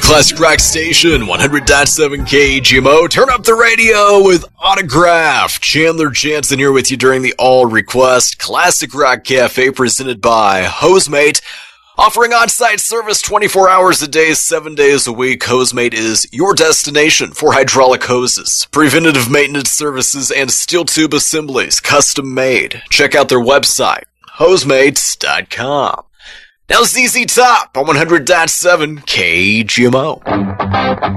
Classic Rock Station, 100.7 KGMO. Turn up the radio with Autograph. Chandler Jansen here with you during the All Request Classic Rock Cafe presented by Hosemate. Offering on-site service 24 hours a day, 7 days a week, Hosemate is your destination for hydraulic hoses, preventative maintenance services, and steel tube assemblies, custom made. Check out their website, hosemates.com. Now ZZ Top on 100.7 KGMO.